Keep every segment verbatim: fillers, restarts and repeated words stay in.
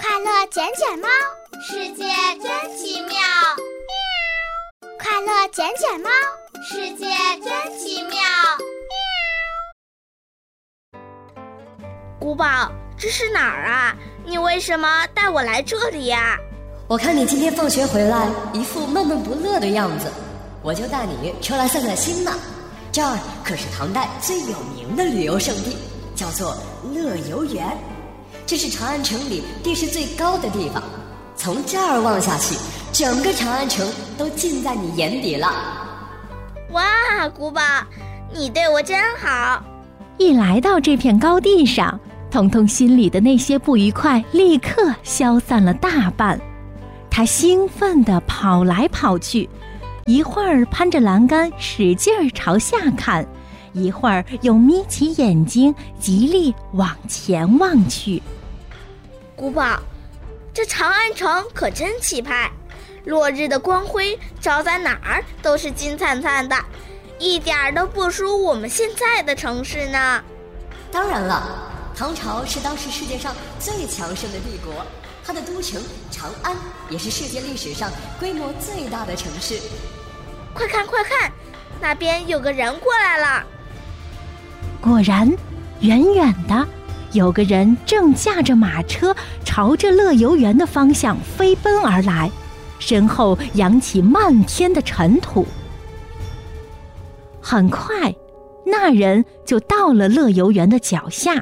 快乐捡捡猫， 世界真奇妙。 喵！快乐捡捡猫， 世界真奇妙。 喵！古堡，这是哪儿啊？你为什么带我来这里呀？ 我看你今天放学回来一副闷闷不乐的样子，我就带你出来散散心呢。这儿可是唐代最有名的旅游胜地，叫做乐游原。这是长安城里地势最高的地方，从这儿望下去，整个长安城都尽在你眼底了。 哇，古堡，你对我真好。 一来到这片高地上，彤彤心里的那些不愉快立刻消散了大半。他兴奋地跑来跑去，一会儿攀着栏杆使劲儿朝下看，一会儿又眯起眼睛极力往前望去。 古堡，这长安城可真气派，落日的光辉照在哪儿都是金灿灿的，一点都不输我们现在的城市呢。 当然了，唐朝是当时世界上最强盛的帝国，它的都城长安也是世界历史上规模最大的城市。 快看快看，那边有个人过来了。 果然，远远的有个人正驾着马车朝着乐游原的方向飞奔而来，身后扬起漫天的尘土。很快，那人就到了乐游原的脚下。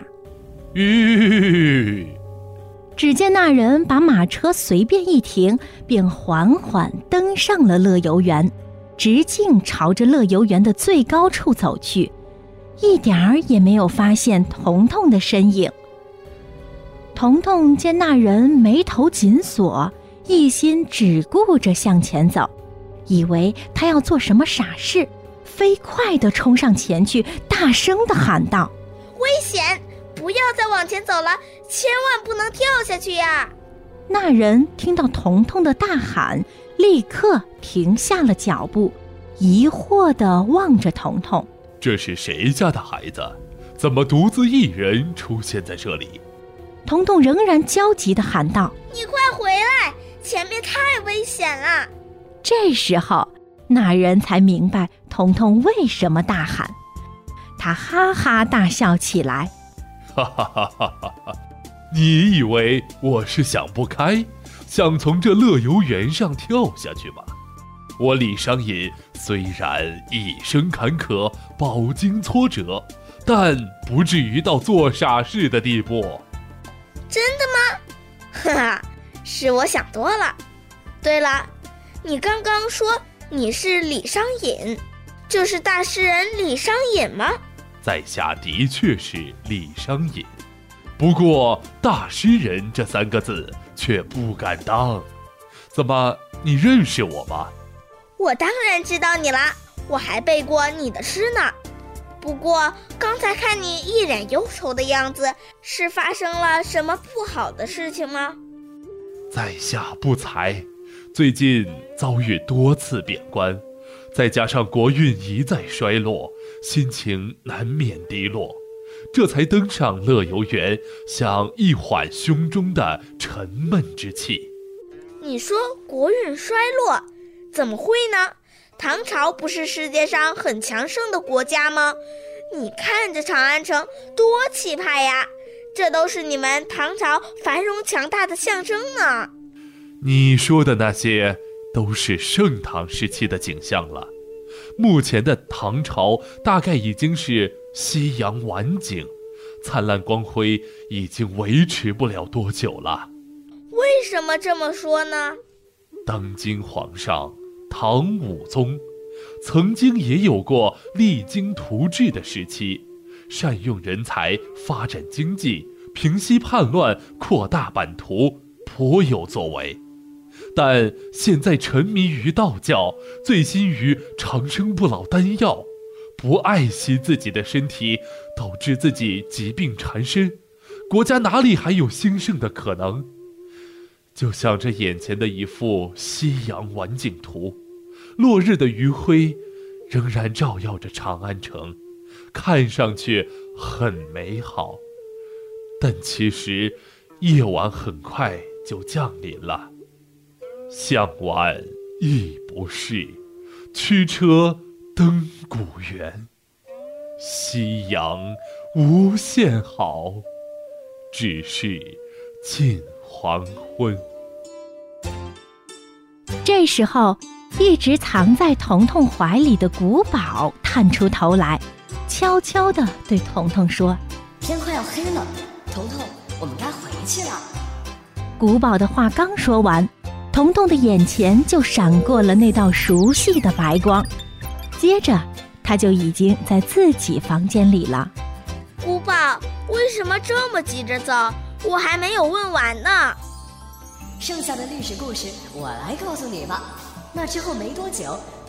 吁！ 只见那人把马车随便一停，便缓缓登上了乐游原，直径朝着乐游原的最高处走去，一点儿也没有发现彤彤的身影。彤彤见那人眉头紧锁，一心只顾着向前走，以为他要做什么傻事，飞快地冲上前去，大声地喊道： 危险！不要再往前走了，千万不能跳下去呀！ 那人听到彤彤的大喊，立刻停下了脚步，疑惑地望着彤彤。 这是谁家的孩子？怎么独自一人出现在这里？ 彤彤仍然焦急地喊道： 你快回来，前面太危险了！ 这时候，那人才明白彤彤为什么大喊，他哈哈大笑起来。 哈哈哈哈哈哈！你以为我是想不开，想从这乐游原上跳下去吗？我李商隐虽然一生坎坷，饱经挫折，但不至于到做傻事的地步。 真的吗？哈哈，是我想多了。对了，你刚刚说你是李商隐，就是大诗人李商隐吗？ 在下的确是李商隐，不过大诗人这三个字却不敢当。怎么，你认识我吗？ 我当然知道你啦，我还背过你的诗呢。不过刚才看你一脸忧愁的样子，是发生了什么不好的事情吗？ 在下不才，最近遭遇多次贬官，再加上国运一再衰落，心情难免低落，这才登上乐游原，想一缓胸中的沉闷之气。 你说国运衰落，怎么会呢？唐朝不是世界上很强盛的国家吗？你看这长安城多气派呀，这都是你们唐朝繁荣强大的象征呢。 你说的那些都是盛唐时期的景象了，目前的唐朝大概已经是夕阳晚景，灿烂光辉已经维持不了多久了。 为什么这么说呢？ 当今皇上唐武宗曾经也有过励精图治的时期，善用人才，发展经济，平息叛乱，扩大版图，颇有作为。但现在沉迷于道教，醉心于长生不老丹药，不爱惜自己的身体，导致自己疾病缠身，国家哪里还有兴盛的可能？就像这眼前的一幅夕阳晚景图，落日的余晖仍然照耀着长安城，看上去很美好，但其实夜晚很快就降临了。向晚意不适，驱车登古原。夕阳无限好，只是近黄昏。 这时候，一直藏在彤彤怀里的古堡探出头来，悄悄地对彤彤说： 天快要黑了，彤彤，我们该回去了。 古堡的话刚说完，彤彤的眼前就闪过了那道熟悉的白光，接着他就已经在自己房间里了。 古堡，为什么这么急着走？我还没有问完呢。 剩下的历史故事我来告诉你吧。那之后没多久，